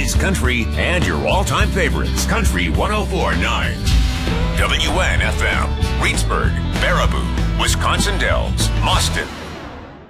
oldies, country, and your all-time favorites. Country 104.9. WNFM. Reedsburg, Baraboo, Wisconsin Dells, Mauston,